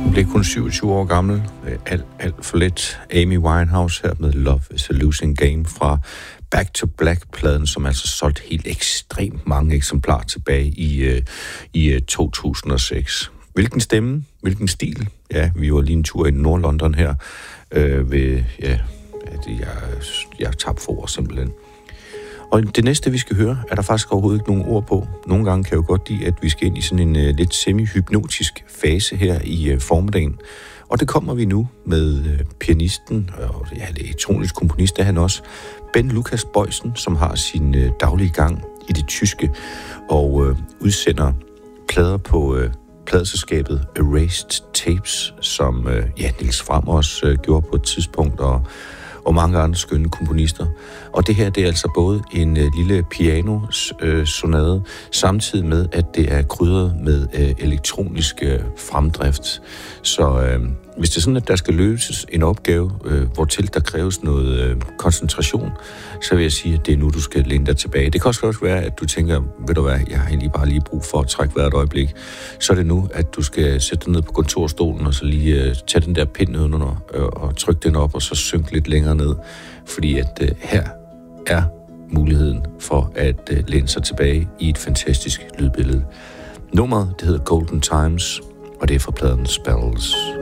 Hun blev kun 27 år gammel. Alt for let. Amy Winehouse her med Love is a Losing Game fra Back to Black-pladen, som altså solgte helt ekstremt mange eksemplarer tilbage i 2006. Hvilken stemme? Hvilken stil? Ja, vi var lige en tur i Nord-London her jeg tabte for ord simpelthen. Og det næste, vi skal høre, er der faktisk overhovedet ikke nogen ord på. Nogle gange kan jeg jo godt lide, at vi skal ind i sådan en lidt semi-hypnotisk fase her i formiddagen. Og det kommer vi nu med pianisten, og elektronisk komponist er han også, Ben Lukas Boysen, som har sin daglige gang i det tyske, og udsender plader på pladeselskabet Erased Tapes, som Niels Fram også gjorde på et tidspunkt, og mange andre skønne komponister. Og det her, det er altså både en lille piano-sonade, samtidig med, at det er krydret med elektronisk fremdrift. Så hvis det er sådan, at der skal løses en opgave, hvortil der kræves noget koncentration, så vil jeg sige, at det er nu, du skal læne dig tilbage. Det kan også være, at du tænker, ved du hvad, jeg har egentlig bare lige brug for at trække hvert øjeblik. Så er det nu, at du skal sætte dig ned på kontorstolen, og så lige tage den der pind under og trykke den op, og så synke lidt længere ned. Fordi at her er muligheden for at læne sig tilbage i et fantastisk lydbillede. Nummeret, det hedder Golden Times, og det er fra pladen Spells.